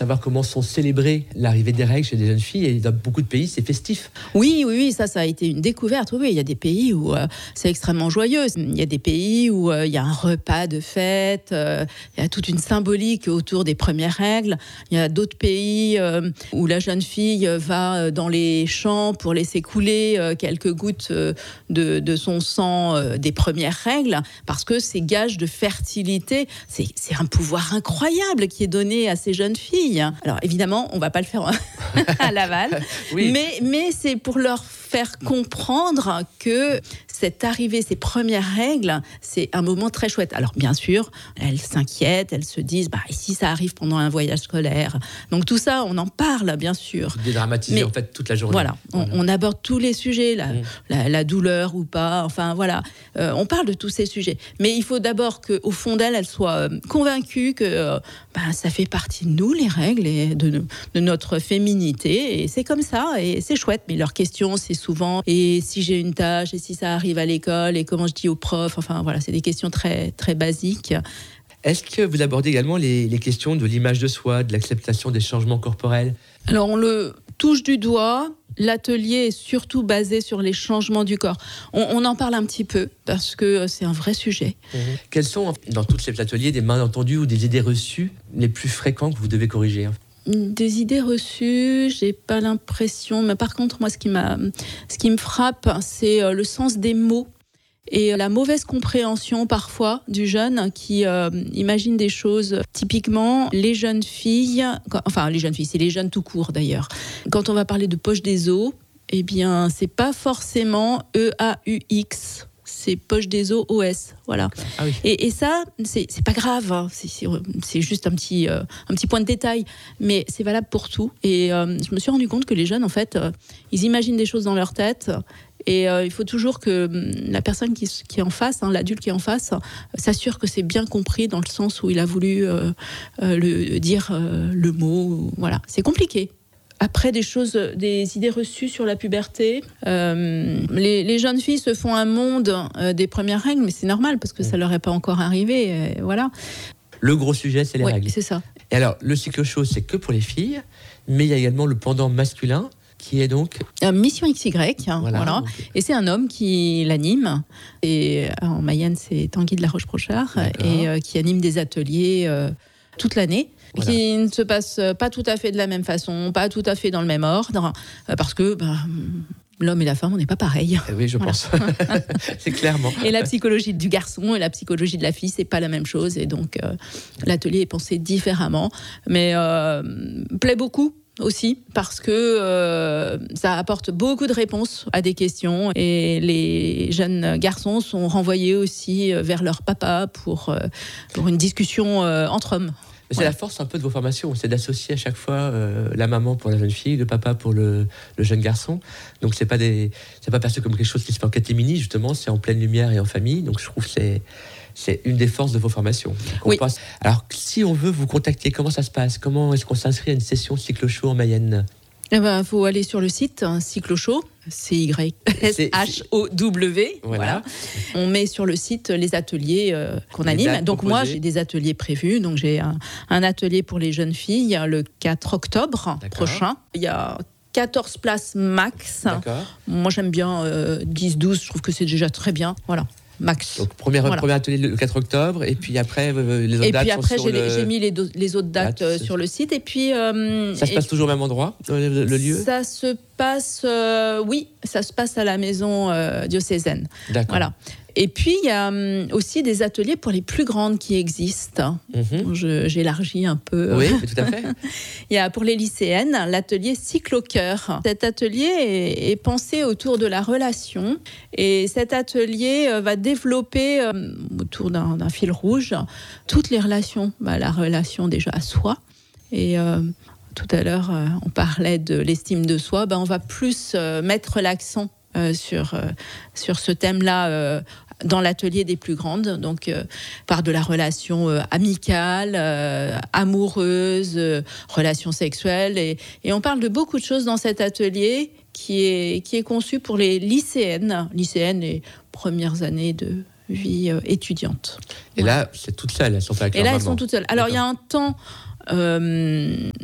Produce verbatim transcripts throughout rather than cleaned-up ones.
savoir comment sont célébrées l'arrivée des règles chez des jeunes filles. Et dans beaucoup de pays, c'est festif. Oui, oui, oui, ça, ça a été une découverte. Oui, il y a des pays où euh, c'est extrêmement joyeux. Il y a des pays où euh, il y a un repas de fête, euh, il y a toute une symbolique autour des premières règles. Il y a d'autres pays euh, où la jeune fille va dans les champs pour laisser couler euh, quelques gouttes euh, de, de son sang euh, des premières règles, parce que c'est gage de fertilité. C'est, c'est un pouvoir incroyable qui est donné à ces jeunes filles. Alors évidemment, on ne va pas le faire à Laval, oui. mais, mais c'est pour leur faire comprendre que cette arrivée, ces premières règles, c'est un moment très chouette. Alors bien sûr, elles s'inquiètent, elles se disent, bah, et si ça arrive pendant un voyage scolaire. Donc tout ça, on en parle, bien sûr. Dédramatiser mais, en fait toute la journée. Voilà, on, on aborde tous les sujets, la, mmh. la, la douleur ou pas, enfin voilà. Euh, on parle de tous ces sujets. Mais il faut d'abord qu'au fond d'elle, elle soit convaincue que euh, bah, ça fait partie de nous, les règles, et de, de notre féminité. Et c'est comme ça, et c'est chouette. Mais leur question, c'est souvent, et si j'ai une tâche, et si ça arrive à l'école, et comment je dis au prof, enfin voilà, c'est des questions très, très basiques. Est-ce que vous abordez également les, les questions de l'image de soi, de l'acceptation des changements corporels ? Alors on le touche du doigt. L'atelier est surtout basé sur les changements du corps. On, on en parle un petit peu parce que c'est un vrai sujet. Mmh. Quels sont, dans tous ces ateliers, des malentendus ou des idées reçues les plus fréquents que vous devez corriger ? Des idées reçues, j'ai pas l'impression. Mais par contre, moi, ce qui m'a, ce qui me frappe, c'est le sens des mots. Et la mauvaise compréhension parfois du jeune qui euh, imagine des choses. Typiquement, les jeunes filles, enfin les jeunes filles, c'est les jeunes tout court d'ailleurs. Quand on va parler de poche des os, eh bien c'est pas forcément E A U X, c'est poche des os O S, voilà. Ah oui. Et, et ça, c'est, c'est pas grave, hein. c'est, c'est, c'est juste un petit, euh, un petit point de détail, mais c'est valable pour tout. Et euh, je me suis rendu compte que les jeunes, en fait, euh, ils imaginent des choses dans leur tête. Et euh, il faut toujours que la personne qui, qui est en face, hein, l'adulte qui est en face, euh, s'assure que c'est bien compris dans le sens où il a voulu euh, euh, le, dire euh, le mot. Voilà, c'est compliqué. Après, des choses, des idées reçues sur la puberté. Euh, les, les jeunes filles se font un monde euh, des premières règles, mais c'est normal parce que ça leur est pas encore arrivé. Et voilà. Le gros sujet, c'est les ouais, règles. C'est ça. Et alors, le cycle chaud, c'est que pour les filles, mais il y a également le pendant masculin. Qui est donc euh, Mission X Y, voilà, voilà. Donc... et c'est un homme qui l'anime. Et en Mayenne, c'est Tanguy de la Roche-Brochard, et euh, qui anime des ateliers euh, toute l'année, voilà. Qui ne se passent pas tout à fait de la même façon, pas tout à fait dans le même ordre, euh, parce que bah, l'homme et la femme, on n'est pas pareil. Oui, je voilà. pense. C'est clairement. Et la psychologie du garçon et la psychologie de la fille, c'est pas la même chose, et donc euh, l'atelier est pensé différemment, mais euh, plaît beaucoup. Aussi parce que euh, ça apporte beaucoup de réponses à des questions et les jeunes garçons sont renvoyés aussi vers leur papa pour, euh, pour une discussion euh, entre hommes. C'est voilà. La force un peu de vos formations, c'est d'associer à chaque fois euh, la maman pour la jeune fille, le papa pour le, le jeune garçon. Donc c'est pas des, c'est pas perçu comme quelque chose qui se fait en catémini, justement, c'est en pleine lumière et en famille. Donc je trouve que c'est C'est une des forces de vos formations. Oui. Passe... Alors, si on veut vous contacter, comment ça se passe ? Comment est-ce qu'on s'inscrit à une session cycle chaud en Mayenne ? Eh ben, faut aller sur le site hein, cycle chaud, C Y S H O W. Voilà. Voilà. On met sur le site les ateliers euh, qu'on les anime. Donc proposées. Moi, j'ai des ateliers prévus. Donc j'ai un, un atelier pour les jeunes filles le quatre octobre D'accord. prochain. Il y a quatorze places max. D'accord. Moi, j'aime bien euh, dix douze. Je trouve que c'est déjà très bien. Voilà. Max. Donc, premier, voilà. premier atelier le quatre octobre, et puis après, euh, les autres et dates. Et puis après, sont j'ai, sur le... j'ai mis les, do- les autres dates euh, sur le site. Et puis. Euh, ça se passe toujours au même endroit, le, le lieu ? Ça se passe, euh, oui, ça se passe à la maison euh, diocésaine. D'accord. Voilà. Et puis, il y a um, aussi des ateliers pour les plus grandes qui existent. Mm-hmm. Je, j'élargis un peu. Oui, tout à fait. Il y a pour les lycéennes l'atelier Cycle au cœur. Cet atelier est, est pensé autour de la relation. Et cet atelier euh, va développer, euh, autour d'un, d'un fil rouge, toutes les relations. Bah, la relation déjà à soi. Et... Euh, tout à l'heure, euh, on parlait de l'estime de soi. Ben, on va plus euh, mettre l'accent euh, sur, euh, sur ce thème-là euh, dans l'atelier des plus grandes. Donc, euh, par de la relation euh, amicale, euh, amoureuse, euh, relation sexuelle. Et, et on parle de beaucoup de choses dans cet atelier qui est, qui est conçu pour les lycéennes, lycéennes et premières années de vie euh, étudiante. Et voilà. Là, c'est toutes seules, elles sont pas avec Et leur là, maman. elles sont toutes seules. Alors, il y a un temps... Euh,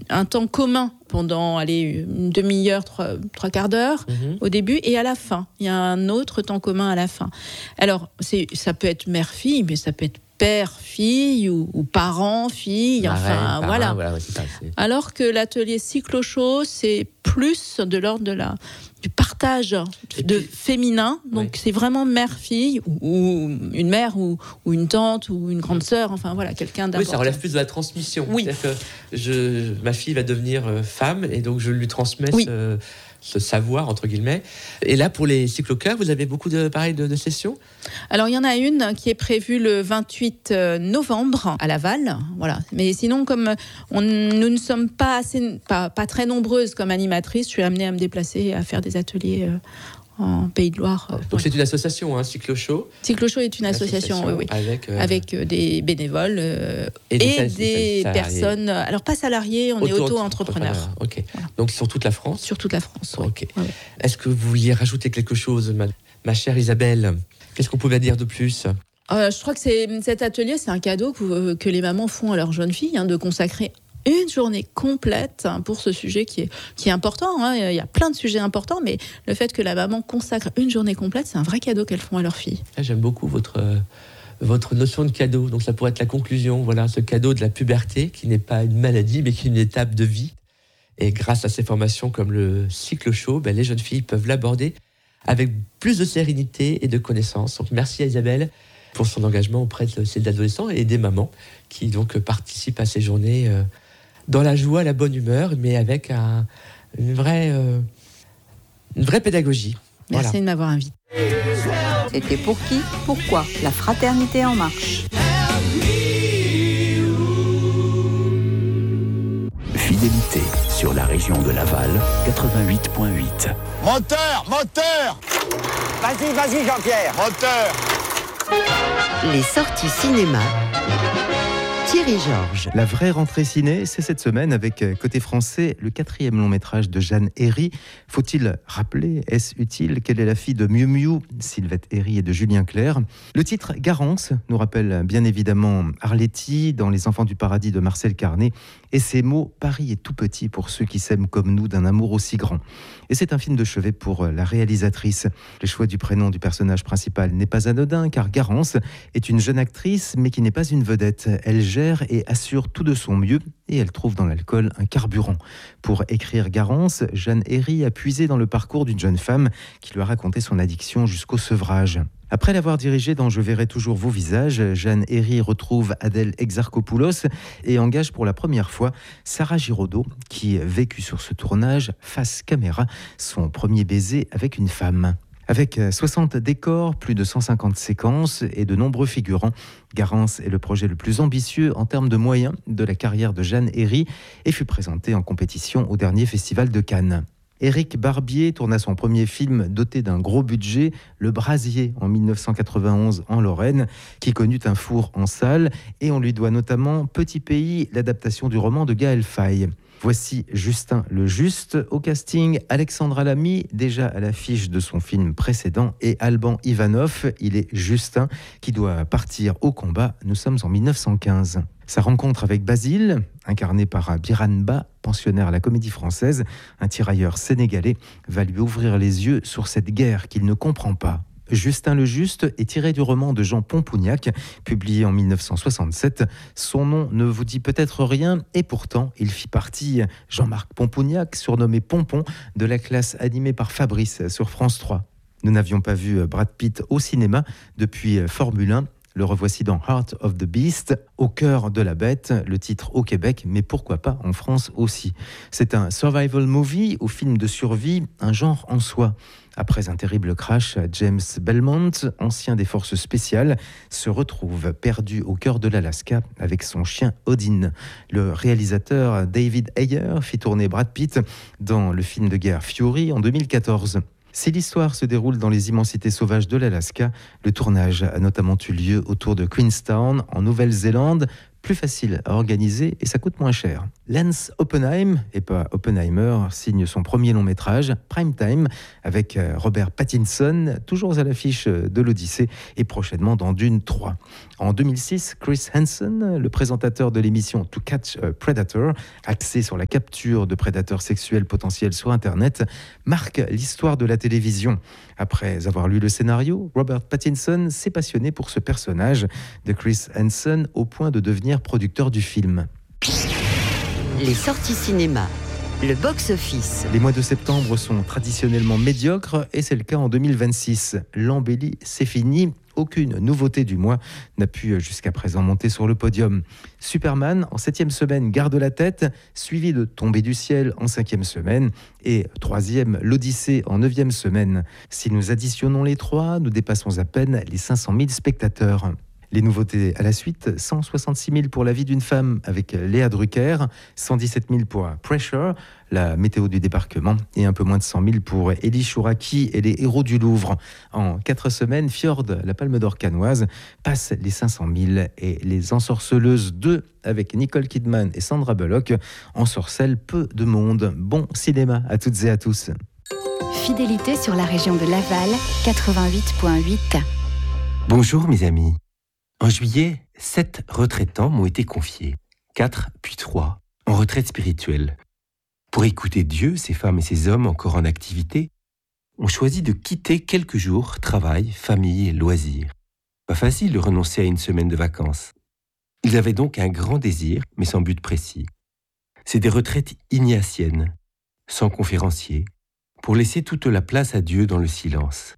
un temps commun pendant allez, une demi-heure, trois, trois quarts d'heure mmh. au début, et à la fin. Il y a un autre temps commun à la fin. Alors, c'est, ça peut être mère-fille, mais ça peut être père-fille ou, ou parent-fille, Marraine, enfin parent, voilà. voilà ouais, c'est ça, c'est... Alors que l'atelier cyclo-show, c'est plus de l'ordre de la, du partage et de puis, féminin, donc ouais. c'est vraiment mère-fille ou, ou une mère ou, ou une tante ou une grande sœur, enfin voilà, quelqu'un d'important. Oui, ça relève plus de la transmission. Oui. C'est-à-dire que je, ma fille va devenir femme et donc je lui transmets oui. ce, ce savoir, entre guillemets. Et là, pour les cyclo-chœurs, vous avez beaucoup de, pareil, de, de sessions ? Alors, il y en a une qui est prévue le vingt-huit novembre à Laval. Voilà. Mais sinon, comme on, nous ne sommes pas, assez, pas, pas très nombreuses comme animatrices, je suis amenée à me déplacer et à faire des ateliers euh, en Pays de Loire. Donc, ouais. c'est une association, hein, Cyclo-Show. Cyclo-Show est une association, association oui, oui. Avec, euh... avec des bénévoles euh, et des, et des personnes... Alors, pas salariés, on auto- est auto-entrepreneurs. Ok. Voilà. Donc, sur toute la France ? Sur toute la France, oui. Ok. Ouais. Est-ce que vous vouliez rajouter quelque chose, ma, ma chère Isabelle ? Qu'est-ce qu'on pouvait dire de plus ? euh, Je crois que c'est, cet atelier, c'est un cadeau que, que les mamans font à leurs jeunes filles, hein, de consacrer une journée complète pour ce sujet qui est, qui est important. Hein. Il y a plein de sujets importants, mais le fait que la maman consacre une journée complète, c'est un vrai cadeau qu'elles font à leurs filles. J'aime beaucoup votre, euh, votre notion de cadeau. Donc ça pourrait être la conclusion. Voilà, ce cadeau de la puberté, qui n'est pas une maladie, mais qui est une étape de vie. Et grâce à ces formations comme le cyclo-show, ben, les jeunes filles peuvent l'aborder avec plus de sérénité et de connaissances. Donc merci à Isabelle pour son engagement auprès de ces adolescents et des mamans qui donc participent à ces journées euh, dans la joie, la bonne humeur, mais avec un, une, vraie, euh, une vraie pédagogie. Merci voilà. de m'avoir invité. C'était Pour qui ? Pourquoi ? La fraternité en marche. Fidélité sur la région de Laval, quatre-vingt-huit virgule huit. Moteur, moteur ! Vas-y, vas-y Jean-Pierre, moteur ! Les sorties cinéma. Thierry Georges. La vraie rentrée ciné, c'est cette semaine avec, côté français, le quatrième long métrage de Jeanne Herry. Faut-il rappeler, est-ce utile, quelle est la fille de Miu Miu, Sylvette Herry et de Julien Clerc ? Le titre Garance nous rappelle bien évidemment Arletty dans Les Enfants du Paradis de Marcel Carné et ces mots « Paris est tout petit pour ceux qui s'aiment comme nous d'un amour aussi grand ». Et c'est un film de chevet pour la réalisatrice. Le choix du prénom du personnage principal n'est pas anodin car Garance est une jeune actrice mais qui n'est pas une vedette. Elle gère et assure tout de son mieux et elle trouve dans l'alcool un carburant. Pour écrire Garance, Jeanne Herry a puisé dans le parcours d'une jeune femme qui lui a raconté son addiction jusqu'au sevrage. Après l'avoir dirigée dans Je verrai toujours vos visages, Jeanne Herry retrouve Adèle Exarchopoulos et engage pour la première fois Sarah Giraudot, qui vécut sur ce tournage face caméra son premier baiser avec une femme. Avec soixante décors, plus de cent cinquante séquences et de nombreux figurants, Garance est le projet le plus ambitieux en termes de moyens de la carrière de Jeanne Herry et fut présenté en compétition au dernier festival de Cannes. Éric Barbier tourna son premier film doté d'un gros budget, Le Brasier, en dix-neuf cent quatre-vingt-onze en Lorraine, qui connut un four en salle, et on lui doit notamment Petit Pays, l'adaptation du roman de Gaël Faye. Voici Justin le Juste au casting, Alexandra Lamy, déjà à l'affiche de son film précédent, et Alban Ivanov, il est Justin, qui doit partir au combat. Nous sommes en dix-neuf cent quinze. Sa rencontre avec Basile, incarné par Biran Ba, pensionnaire à la Comédie Française, un tirailleur sénégalais, va lui ouvrir les yeux sur cette guerre qu'il ne comprend pas. Justin le Juste est tiré du roman de Jean Pompougnac, publié en dix-neuf cent soixante-sept. Son nom ne vous dit peut-être rien, et pourtant, il fit partie, Jean-Marc Pompougnac, surnommé Pompon, de la classe animée par Fabrice sur France trois. Nous n'avions pas vu Brad Pitt au cinéma depuis Formule un. Le revoici dans Heart of the Beast, Au cœur de la bête, le titre au Québec, mais pourquoi pas en France aussi. C'est un survival movie ou film de survie, un genre en soi. Après un terrible crash, James Belmont, ancien des forces spéciales, se retrouve perdu au cœur de l'Alaska avec son chien Odin. Le réalisateur David Ayer fit tourner Brad Pitt dans le film de guerre Fury en deux mille quatorze. Si l'histoire se déroule dans les immensités sauvages de l'Alaska, le tournage a notamment eu lieu autour de Queenstown, en Nouvelle-Zélande, plus facile à organiser et ça coûte moins cher. Lance Oppenheim, et pas Oppenheimer, signe son premier long métrage, Prime Time, avec Robert Pattinson, toujours à l'affiche de l'Odyssée et prochainement dans Dune trois. En deux mille six, Chris Hansen, le présentateur de l'émission To Catch a Predator, axé sur la capture de prédateurs sexuels potentiels sur Internet, marque l'histoire de la télévision. Après avoir lu le scénario, Robert Pattinson s'est passionné pour ce personnage de Chris Hansen au point de devenir producteur du film. Les sorties cinéma, le box-office. Les mois de septembre sont traditionnellement médiocres et c'est le cas en deux mille vingt-six. L'embellie, c'est fini. Aucune nouveauté du mois n'a pu jusqu'à présent monter sur le podium. Superman, en septième semaine, garde la tête, suivi de Tombée du ciel en cinquième semaine et troisième, l'Odyssée en neuvième semaine. Si nous additionnons les trois, nous dépassons à peine les cinq cent mille spectateurs. Les nouveautés à la suite, cent soixante-six mille pour La vie d'une femme avec Léa Drucker, cent dix-sept mille pour Pressure, la météo du débarquement, et un peu moins de cent mille pour Elie Chouraki et les héros du Louvre. En quatre semaines, Fjord, la Palme d'Or cannoise, passe les cinq cent mille et Les Ensorceleuses deux, avec Nicole Kidman et Sandra Bullock, ensorcellent peu de monde. Bon cinéma à toutes et à tous. Fidélité sur la région de Laval, quatre-vingt-huit virgule huit. Bonjour mes amis. En juillet, sept retraitants m'ont été confiés, quatre puis trois, en retraite spirituelle. Pour écouter Dieu, ces femmes et ces hommes encore en activité, ont choisi de quitter quelques jours travail, famille et loisirs. Pas facile de renoncer à une semaine de vacances. Ils avaient donc un grand désir, mais sans but précis. C'est des retraites ignatiennes, sans conférencier, pour laisser toute la place à Dieu dans le silence.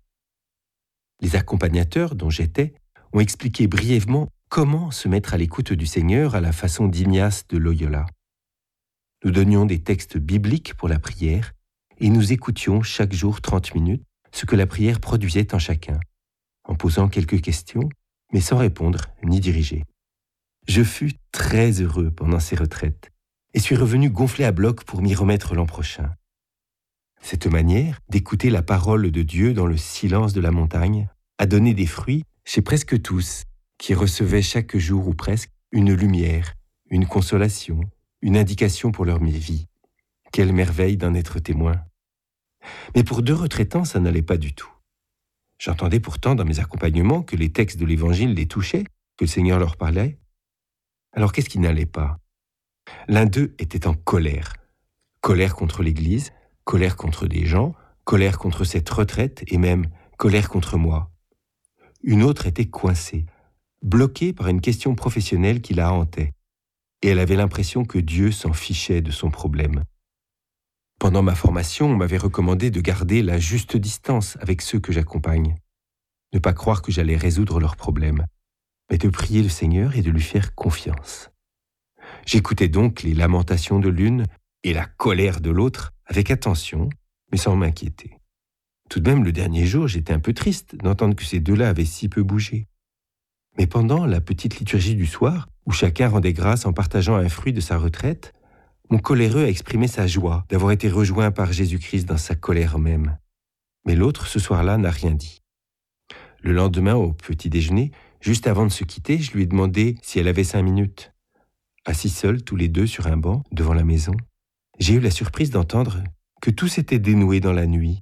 Les accompagnateurs, dont j'étais, ont expliqué brièvement comment se mettre à l'écoute du Seigneur à la façon d'Ignace de Loyola. Nous donnions des textes bibliques pour la prière et nous écoutions chaque jour trente minutes ce que la prière produisait en chacun, en posant quelques questions, mais sans répondre ni diriger. Je fus très heureux pendant ces retraites et suis revenu gonflé à bloc pour m'y remettre l'an prochain. Cette manière d'écouter la parole de Dieu dans le silence de la montagne a donné des fruits chez presque tous, qui recevaient chaque jour ou presque une lumière, une consolation, une indication pour leur vie. Quelle merveille d'en être témoin. Mais pour deux retraitants, ça n'allait pas du tout. J'entendais pourtant dans mes accompagnements que les textes de l'Évangile les touchaient, que le Seigneur leur parlait. Alors qu'est-ce qui n'allait pas ? L'un d'eux était en colère. Colère contre l'Église, colère contre des gens, colère contre cette retraite et même colère contre moi. Une autre était coincée, bloquée par une question professionnelle qui la hantait, et elle avait l'impression que Dieu s'en fichait de son problème. Pendant ma formation, on m'avait recommandé de garder la juste distance avec ceux que j'accompagne, ne pas croire que j'allais résoudre leurs problèmes, mais de prier le Seigneur et de lui faire confiance. J'écoutais donc les lamentations de l'une et la colère de l'autre avec attention, mais sans m'inquiéter. Tout de même, le dernier jour, j'étais un peu triste d'entendre que ces deux-là avaient si peu bougé. Mais pendant la petite liturgie du soir, où chacun rendait grâce en partageant un fruit de sa retraite, mon coléreux a exprimé sa joie d'avoir été rejoint par Jésus-Christ dans sa colère même. Mais l'autre, ce soir-là, n'a rien dit. Le lendemain, au petit déjeuner, juste avant de se quitter, je lui ai demandé si elle avait cinq minutes. Assis seuls, tous les deux, sur un banc, devant la maison, j'ai eu la surprise d'entendre que tout s'était dénoué dans la nuit.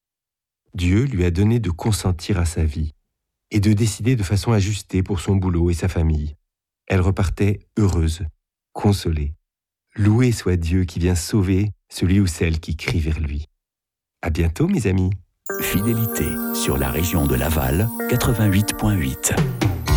Dieu lui a donné de consentir à sa vie et de décider de façon ajustée pour son boulot et sa famille. Elle repartait heureuse, consolée. Loué soit Dieu qui vient sauver celui ou celle qui crie vers lui. À bientôt, mes amis. Fidélité sur la région de Laval, quatre-vingt-huit virgule huit.